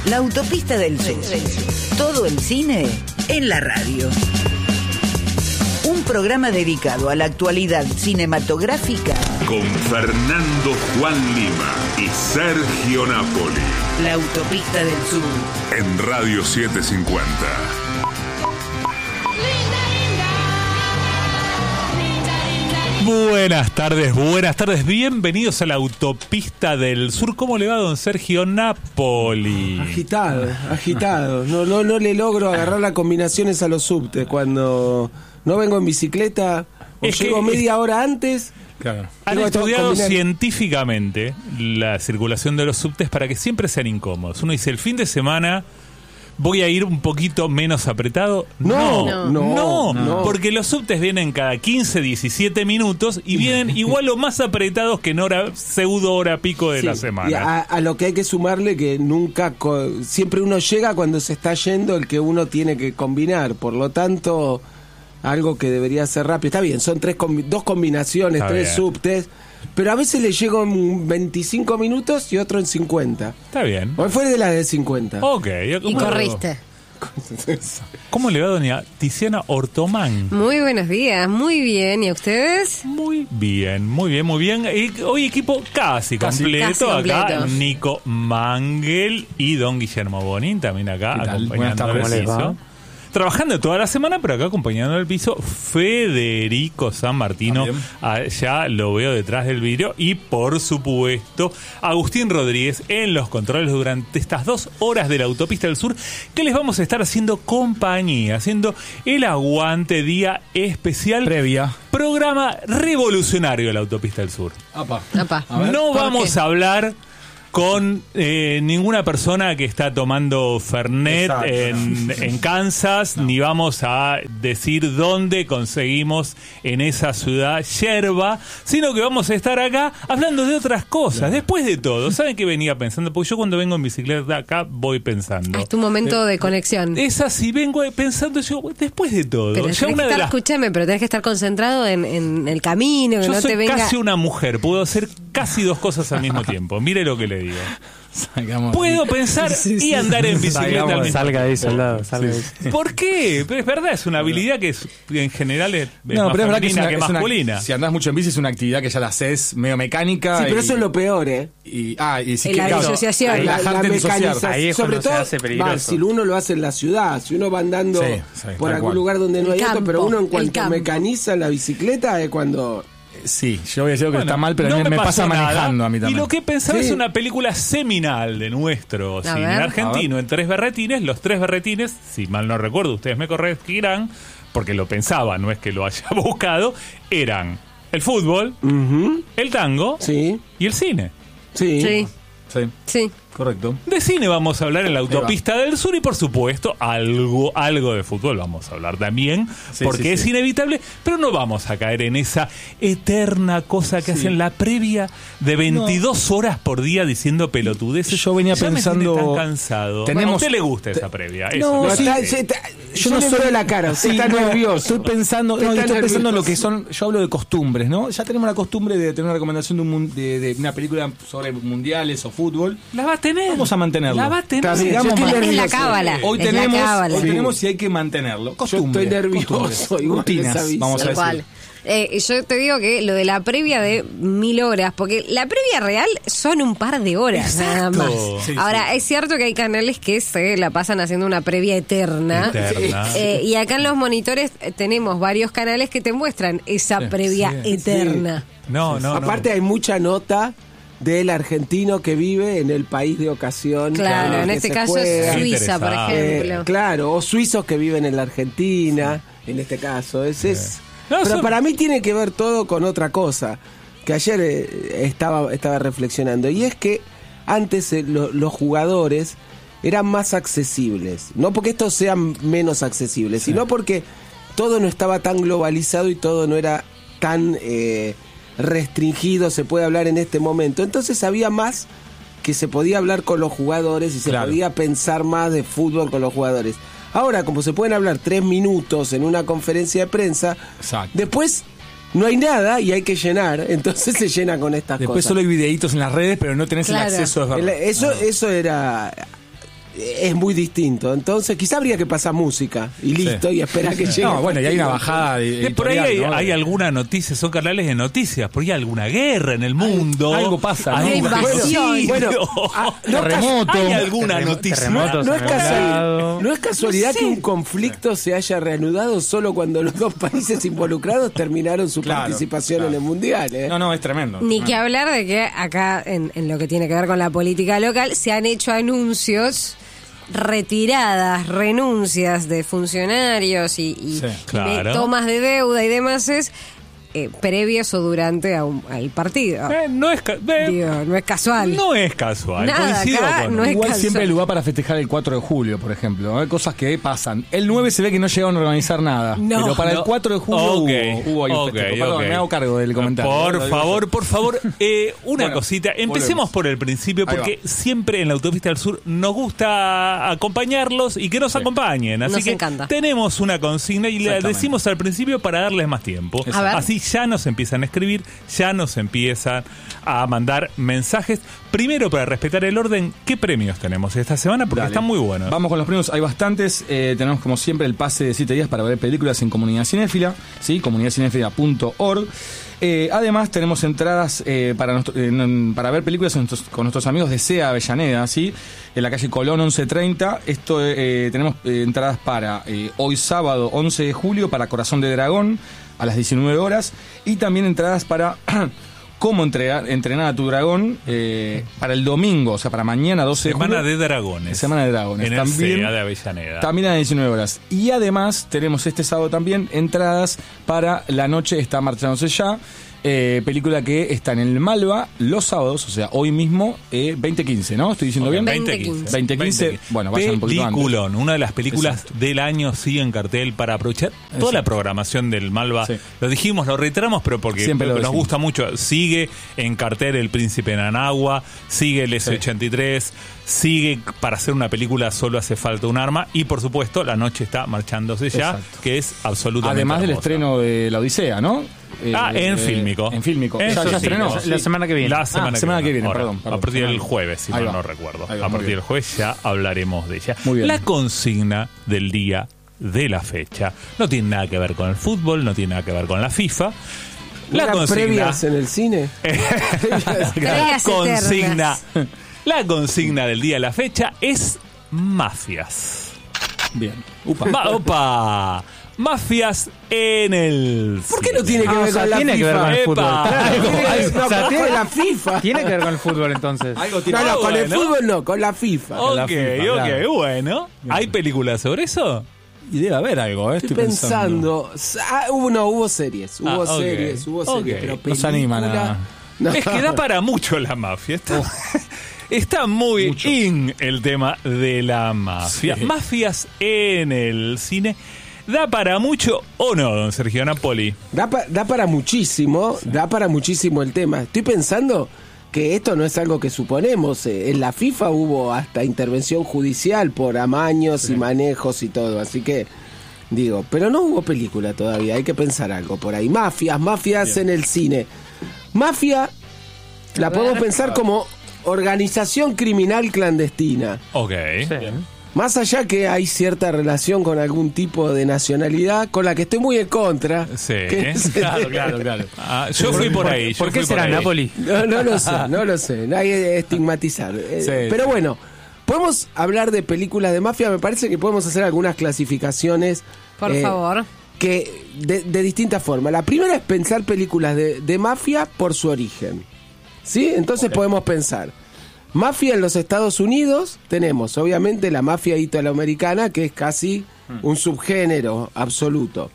La Autopista del Sur. Todo el cine en la radio. Un programa dedicado a la actualidad cinematográfica con Fernando Juan Lima y Sergio Napoli. La Autopista del Sur en Radio 750. Buenas tardes, bienvenidos a la Autopista del Sur. ¿Cómo le va, don Sergio Napoli? Agitado. No le logro agarrar las combinaciones a los subtes. Cuando no vengo en bicicleta o llego media hora antes. Claro. Han estudiado científicamente la circulación de los subtes para que siempre sean incómodos. Uno dice, el fin de semana ¿voy a ir un poquito menos apretado? No, porque los subtes vienen cada 15, 17 minutos y vienen igual o más apretados que en pseudo hora pico de la semana. Y a lo que hay que sumarle que siempre uno llega cuando se está yendo el que uno tiene que combinar, por lo tanto, algo que debería ser rápido. Está bien, son dos combinaciones, tres subtes, pero a veces le llego en 25 minutos y otro en 50. Está bien. Hoy fue de la de 50. Ok. Y corriste. ¿Cómo le va, doña Tiziana Ortomán? Muy buenos días, muy bien. ¿Y a ustedes? Muy bien. Hoy equipo casi completo. Acá Nico Mangel y don Guillermo Bonin también acá acompañando el piso. Trabajando toda la semana, pero acá acompañando el piso, Federico San Martino, ya lo veo detrás del vidrio, y por supuesto, Agustín Rodríguez en los controles durante estas 2 horas de la Autopista del Sur, que les vamos a estar haciendo compañía, haciendo el aguante, día especial, previa, programa revolucionario de la Autopista del Sur. No vamos a hablar con ninguna persona que está tomando Fernet en Kansas, ni vamos a decir dónde conseguimos en esa ciudad yerba, sino que vamos a estar acá hablando de otras cosas. Claro. Después de todo, ¿saben qué venía pensando? Porque yo cuando vengo en bicicleta acá voy pensando. Es tu momento de conexión. Es así, vengo pensando yo, después de todo. Pero escúchame, pero tenés que estar concentrado en el camino, que yo no soy te venga. Casi una mujer, puedo hacer casi 2 cosas al mismo tiempo. Mire lo que le digo. Puedo pensar y andar en bicicleta al mismo salga de ese lado. ¿Por qué? Pero es verdad, es una habilidad que en general es más femenina que masculina. Si andás mucho en bici es una actividad que ya la haces medio mecánica. Sí, pero eso es lo peor, y sí, la disociación. La mecanización. Ahí es sobre todo, se hace peligroso. Si uno lo hace en la ciudad, si uno va andando por algún lugar donde no hay auto, pero uno en cuanto mecaniza la bicicleta es cuando... Sí, yo voy a decir que está mal, pero no me pasa manejando a mí también. Y lo que pensaba es una película seminal de nuestro cine argentino, en 3 berretines. Los 3 berretines, si mal no recuerdo, ustedes me corregirán, porque lo pensaba, no es que lo haya buscado, eran el fútbol, el tango y el cine. Sí. Correcto. De cine vamos a hablar en la Autopista del Sur y por supuesto algo de fútbol vamos a hablar también, porque es inevitable, pero no vamos a caer en esa eterna cosa que hacen la previa de 22 horas por día diciendo pelotudeces. Yo venía pensando, me tan cansado. A usted le gusta esa previa. Yo no soy de la cara, está nervioso. Estoy pensando en lo que son, yo hablo de costumbres, ¿no? Ya tenemos la costumbre de tener una recomendación de una película sobre mundiales o fútbol. La va a tener. Vamos a mantenerlo. La va a tener. Es la cábala. Hoy tenemos y hay que mantenerlo. Costumbre. Yo estoy nervioso. Rutinas, vamos a decir. Yo te digo que lo de la previa de 1000 horas, porque la previa real son un par de horas. Exacto. Nada más. Ahora, es cierto que hay canales que se la pasan haciendo una previa eterna. Y acá en los monitores tenemos varios canales que te muestran esa previa eterna. Aparte hay mucha nota del argentino que vive en el país de ocasión. Claro, en este caso es Suiza, por ejemplo. Claro, o suizos que viven en la Argentina, en este caso. Pero para mí tiene que ver todo con otra cosa, que ayer estaba reflexionando, y es que antes los jugadores eran más accesibles. No porque estos sean menos accesibles, sino porque todo no estaba tan globalizado y todo no era tan... restringido, se puede hablar en este momento. Entonces había más que se podía hablar con los jugadores y se podía pensar más de fútbol con los jugadores. Ahora, como se pueden hablar 3 minutos en una conferencia de prensa, después no hay nada y hay que llenar, entonces se llena con estas Después cosas. Solo hay videitos en las redes, pero no tenés el acceso, es verdad. Eso era... es muy distinto. Entonces quizá habría que pasar música y listo, y esperar que llegue. No, bueno, y hay una bajada por ahí hay alguna noticia, son canales de noticias, por ahí hay alguna guerra en el mundo. Algo pasa, ¿no? Invasión. Terremoto. Hay alguna noticia. No es casualidad que un conflicto se haya reanudado solo cuando los dos países involucrados terminaron su participación en el Mundial. No, es tremendo. Ni que hablar de que acá, en lo que tiene que ver con la política local, se han hecho anuncios, retiradas, renuncias de funcionarios y tomas de deuda y demás previos o durante al partido. No es casual. No es casual. Nada, acá no es igual casual. siempre hay lugar para festejar el 4 de julio, por ejemplo. Hay cosas que pasan. El 9 se ve que no llegaron a organizar nada. No. Pero para el 4 de julio hubo ahí un festejo. Perdón, me hago cargo del comentario. Por favor, una cosita. Empecemos por el principio, porque siempre en la Autopista del Sur nos gusta acompañarlos y que nos acompañen. Así que encanta. Tenemos una consigna y la decimos al principio para darles más tiempo. Así ya nos empiezan a escribir, ya nos empiezan a mandar mensajes. Primero, para respetar el orden, ¿qué premios tenemos esta semana? Porque están muy buenos. Vamos con los premios, hay bastantes. Tenemos como siempre el pase de 7 días para ver películas en Comunidad Cinéfila, ¿sí? comunidadcinéfila.org. Además tenemos entradas para ver películas con nuestros amigos de SEA Avellaneda, ¿sí? En la calle Colón 1130. Tenemos entradas para hoy sábado 11 de julio para Corazón de Dragón a las 19 horas, y también entradas para Cómo entrenar a tu dragón para el domingo, o sea, para mañana 12 de julio. Semana de Dragones. Semana de Dragones. En el CEA de Avellaneda. También a las 19 horas. Y además tenemos este sábado también entradas para La Noche Está Marchándose Ya, película que está en el Malva los sábados, o sea, hoy mismo, 20:15, ¿no? ¿Estoy diciendo bien? 20:15. Bueno, vayan un poquito antes. Peliculón, una de las películas del año sigue en cartel para aprovechar toda la programación del Malva. Sí. Lo dijimos, lo reiteramos, pero porque nos gusta mucho. Sigue en cartel El Príncipe en Anagua, sigue el S-83, sigue para hacer una película Solo hace falta un arma, y por supuesto La Noche Está Marchándose Ya, que es absolutamente además del hermosa. Estreno de La Odisea, ¿no? En Fílmico. En Fílmico. Ya estrenó. La semana que viene. La semana que viene, perdón. A partir del jueves, si no recuerdo. A partir del jueves ya hablaremos de ella. Muy bien. La consigna del día de la fecha no tiene nada que ver con el fútbol, no tiene nada que ver con la FIFA. ¿Previas en el cine? La consigna del día de la fecha es mafias. Bien. ¡Opa! Mafias en el... ¿Por qué no tiene que ver con la FIFA? Tiene que ver con el fútbol. Tiene la FIFA. Tiene que ver con el fútbol, entonces. No, con el fútbol no, con la FIFA. Ok, bueno. ¿Hay películas sobre eso? Y debe haber algo, Estoy pensando. Hubo series. Hubo series. Pero no se animan a... Es que da para mucho la mafia. Está muy in el tema de la mafia. Sí. Mafias en el cine. ¿Da para mucho o no, don Sergio Napoli? Da para muchísimo, da para muchísimo el tema. Estoy pensando que esto no es algo que suponemos. En la FIFA hubo hasta intervención judicial por amaños y manejos y todo. Así que, pero no hubo película todavía. Hay que pensar algo por ahí. Mafias en el cine. Mafia la podemos pensar como organización criminal clandestina. Ok. Sí. Más allá que hay cierta relación con algún tipo de nacionalidad con la que estoy muy en contra. Sí, claro. Yo fui por ahí. ¿Por qué será Napoli? No lo sé. No hay que estigmatizar. Pero bueno, podemos hablar de películas de mafia. Me parece que podemos hacer algunas clasificaciones. Por favor. Que de distintas formas. La primera es pensar películas de mafia por su origen. ¿Sí? Entonces podemos pensar mafia en los Estados Unidos. Tenemos obviamente la mafia italoamericana, que es casi un subgénero absoluto.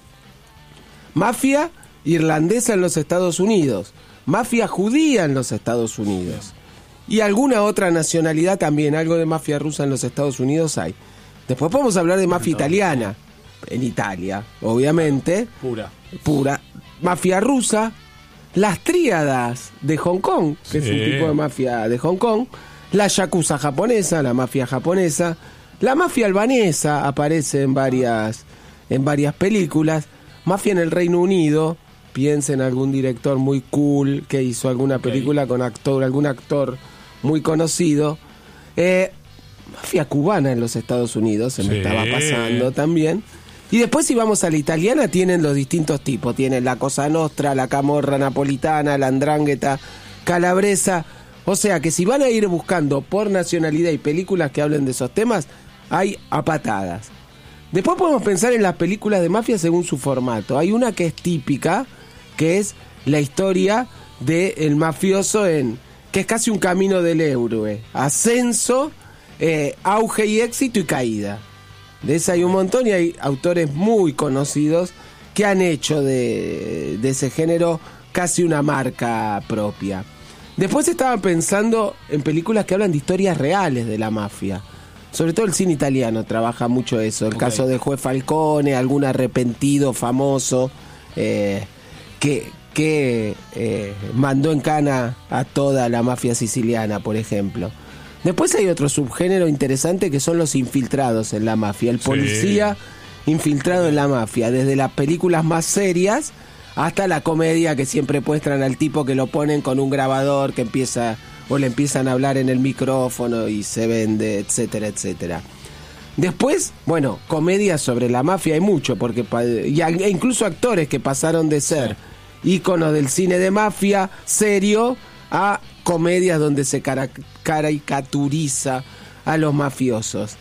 Mafia irlandesa en los Estados Unidos. Mafia judía en los Estados Unidos. Y alguna otra nacionalidad también. Algo de mafia rusa en los Estados Unidos hay. Después podemos hablar de mafia italiana en Italia, obviamente. Pura. Mafia rusa. Las tríadas de Hong Kong, que es un tipo de mafia de Hong Kong. La yakuza japonesa, la mafia japonesa. La mafia albanesa aparece en varias películas. Mafia en el Reino Unido. Piensen en algún director muy cool que hizo alguna película con algún actor muy conocido. mafia cubana en los Estados Unidos, se me estaba pasando también. Y después si vamos a la italiana tienen los distintos tipos, tienen la Cosa Nostra, la Camorra napolitana, la 'Ndrangheta, Calabresa. O sea que si van a ir buscando por nacionalidad y películas que hablen de esos temas, hay a patadas. Después podemos pensar en las películas de mafia según su formato. Hay una que es típica, que es la historia del mafioso que es casi un camino del héroe. Ascenso, auge y éxito y caída. De esa hay un montón y hay autores muy conocidos que han hecho de ese género casi una marca propia. Después estaba pensando en películas que hablan de historias reales de la mafia. Sobre todo el cine italiano trabaja mucho eso. El caso del juez Falcone, algún arrepentido famoso que mandó en cana a toda la mafia siciliana, por ejemplo. Después hay otro subgénero interesante que son los infiltrados en la mafia. El policía infiltrado en la mafia, desde las películas más serias hasta la comedia que siempre muestran al tipo que lo ponen con un grabador que empieza o le empiezan a hablar en el micrófono y se vende, etcétera, etcétera. Después, bueno, comedias sobre la mafia hay mucho, porque e incluso actores que pasaron de ser íconos del cine de mafia serio a comedias donde se caricaturiza a los mafiosos.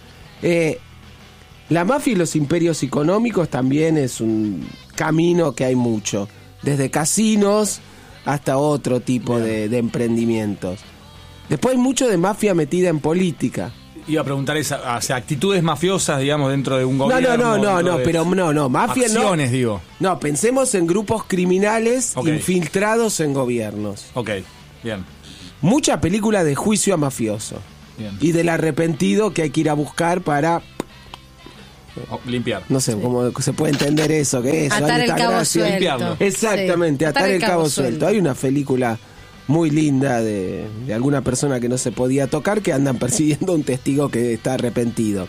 La mafia y los imperios económicos también es un camino que hay mucho, desde casinos hasta otro tipo de emprendimientos. Después hay mucho de mafia metida en política. Iba a preguntar o sea, actitudes mafiosas, digamos, dentro de un gobierno. No, mafia acciones, no. digo. No, pensemos en grupos criminales infiltrados en gobiernos. Ok, bien. Mucha película de juicio a mafioso. Bien. Y del arrepentido que hay que ir a buscar para limpiar. No sé cómo se puede entender eso, que es atar el cabo suelto. Exactamente, atar el cabo suelto. Hay una película muy linda de alguna persona que no se podía tocar, que andan persiguiendo a un testigo que está arrepentido.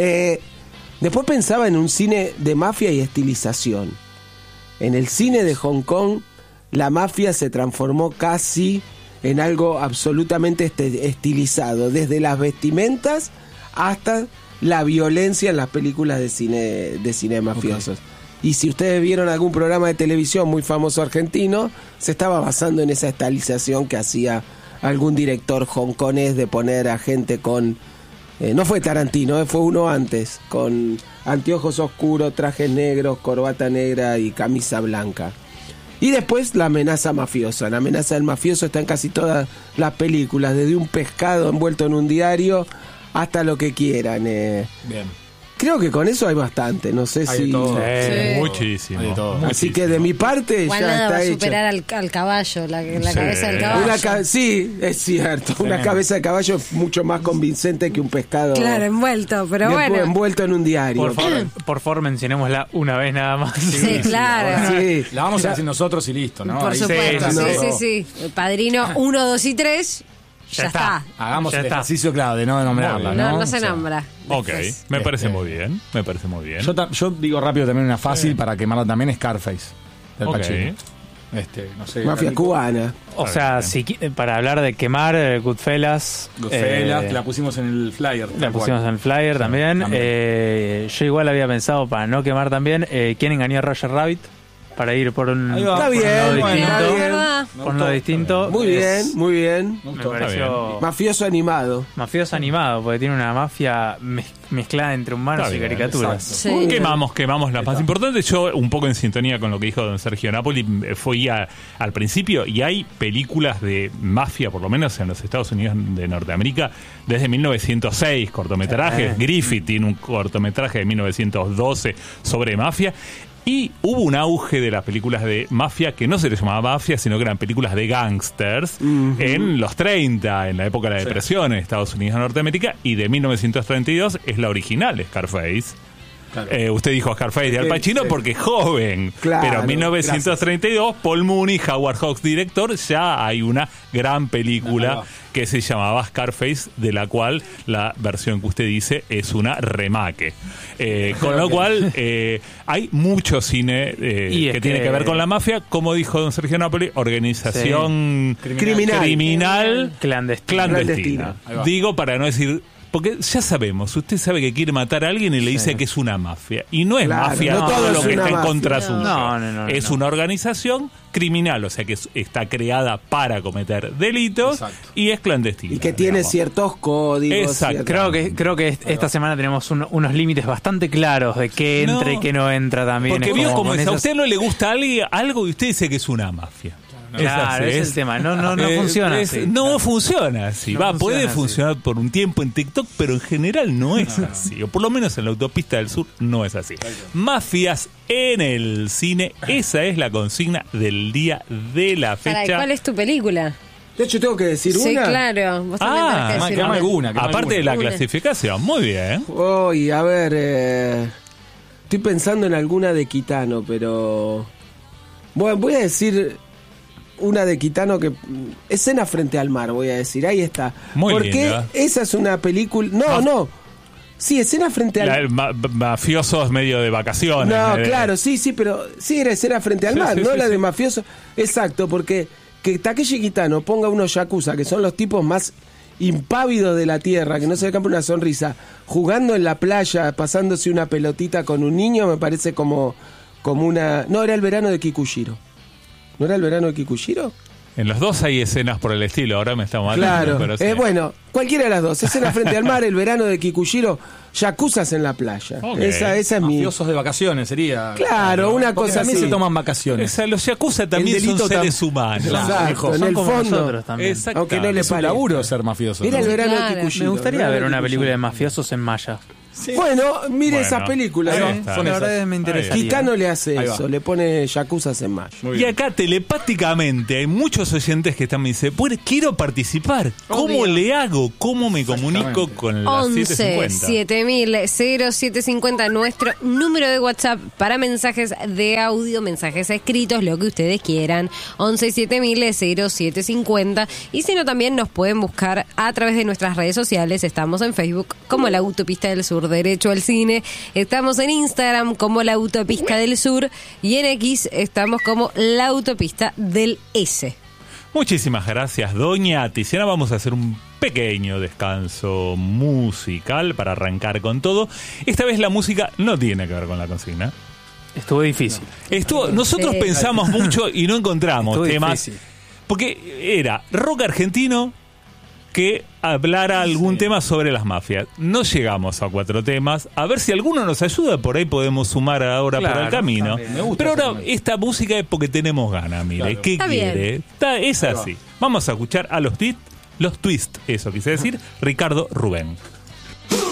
Después pensaba en un cine de mafia y estilización. En el cine de Hong Kong, la mafia se transformó casi en algo absolutamente estilizado, desde las vestimentas hasta la violencia en las películas de cine mafiosos. Y si ustedes vieron algún programa de televisión muy famoso argentino, se estaba basando en esa estilización que hacía algún director hongkonés de poner a gente con... no fue Tarantino, fue uno antes, con anteojos oscuros, trajes negros, corbata negra y camisa blanca. Y después la amenaza mafiosa. La amenaza del mafioso está en casi todas las películas, desde un pescado envuelto en un diario hasta lo que quieran. Bien. Creo que con eso hay bastante, no sé si... Muchísimo. Así que de mi parte igual ya nada está va a hecho. superar al caballo, la cabeza del caballo. Sí, es cierto. Una cabeza de caballo es mucho más convincente que un pescado. Claro, envuelto, pero bueno. Envuelto en un diario. Por favor, mencionémosla una vez nada más. Sí, claro. Sí. La vamos a decir nosotros y listo, ¿no? Por supuesto, sí. El Padrino 1, 2 y 3... Ya está. Hagamos el ejercicio, claro, de no nombrarla, no se nombra. Ok, me parece muy bien. Me parece muy bien. Yo digo rápido también una fácil para quemarla también, Scarface del Pacino. No sé, mafia cubana. O sea, para hablar de quemar Goodfellas, la pusimos en el flyer. La pusimos en el flyer también. Yo igual había pensado para no quemar también ¿Quién engañó a Roger Rabbit? Para ir por un está bien, por un lado distinto. Muy bien. Me pareció mafioso animado. Mafioso animado, porque tiene una mafia mezclada entre humanos y caricaturas. Sí. Quemamos las más importantes. Yo, un poco en sintonía con lo que dijo don Sergio Napoli, fui al principio, y hay películas de mafia, por lo menos en los Estados Unidos de Norteamérica, desde 1906, cortometrajes. Griffith tiene un cortometraje de 1912 sobre mafia. Y hubo un auge de las películas de mafia que no se les llamaba mafia, sino que eran películas de gangsters en los 30, en la época de la depresión en Estados Unidos y Norteamérica, y de 1932 es la original Scarface. Claro. Usted dijo Scarface de Al Pacino porque es joven, pero en 1932 Paul Mooney, Howard Hawks director, ya hay una gran película que se llamaba Scarface, de la cual la versión que usted dice es una remake. Con lo cual hay mucho cine que tiene que ver con la mafia, como dijo don Sergio Napoli, organización criminal clandestina. Digo, para no decir Porque ya sabemos, usted sabe que quiere matar a alguien y le dice que es una mafia. Y no es mafia no todo lo que está mafia. en contra suyo. No, es una organización criminal, o sea que está creada para cometer delitos. Exacto. Y es clandestina. Y que tiene ciertos códigos. Exacto. Creo que esta semana tenemos unos límites bastante claros de qué entra y qué no entra también. Porque vio como es, a usted no le gusta algo y usted dice que es una mafia. Claro, ese es el tema. No funciona así. No funciona así. Puede funcionar por un tiempo en TikTok, pero en general no es así. O por lo menos en la autopista del sur no es así. Mafias en el cine. Esa es la consigna del día de la fecha. ¿Cuál es tu película? De hecho, tengo que decir una. Sí, claro. Vos también tenés que decir alguna. Aparte de la clasificación. Muy bien. Y a ver, estoy pensando en alguna de Kitano, pero... Bueno, voy a decir... Una de Kitano que... Escena frente al mar, voy a decir. Ahí está. Porque linda. Esa es una película... No. Sí, Escena frente al mar. Mafiosos medio de vacaciones. No, claro, sí, pero... Sí, era Escena frente al mar, no la de mafiosos. Exacto, porque que Takeshi Kitano ponga unos yakuza, que son los tipos más impávidos de la tierra, que no se le campa una sonrisa, jugando en la playa, pasándose una pelotita con un niño, me parece como una... No, era el verano de Kikushiro. ¿No era el verano de Kikushiro? En los dos hay escenas por el estilo, ahora me estamos matando. Claro, pero sí. Bueno, cualquiera de las dos. Escena frente al mar, el verano de Kikushiro, yakuzas en la playa. Okay. Esa es mi... Mafiosos de vacaciones sería... Claro, una cosa así. También se toman vacaciones. Los yakuza también son seres humanos. Exacto, en el fondo. Aunque no les parezca. Laburo ser mafioso. Era el verano de Kikushiro. Me gustaría ver una película de mafiosos en maya. Sí. Bueno, mire esas películas. La verdad me interesa. Kitano le hace eso, le pone yakuzas en mayo. Y acá telepáticamente hay muchos oyentes que están me dicen, quiero participar. ¿Cómo le hago? ¿Cómo me comunico con las 11-7000-0750, nuestro número de WhatsApp para mensajes de audio, mensajes escritos, lo que ustedes quieran. 11-7000-0750. Y si no, también nos pueden buscar a través de nuestras redes sociales. Estamos en Facebook como La Autopista del Sur Derecho al Cine. Estamos en Instagram como La Autopista del Sur y en X estamos como La Autopista del S. Muchísimas gracias, doña Tiziana. Vamos a hacer un pequeño descanso musical para arrancar con todo. Esta vez la música no tiene que ver con la consigna. Estuvo difícil. Nosotros pensamos mucho y no encontramos temas. Difícil. Porque era rock argentino que hablara algún tema sobre las mafias. No llegamos a 4 temas. A ver si alguno nos ayuda. Por ahí podemos sumar ahora por el camino. Pero ahora esta música es porque tenemos ganas, mire. Claro. ¿Qué Está quiere? Es así. Vamos a escuchar a los Twist, eso quise decir, Ricardo Rubén.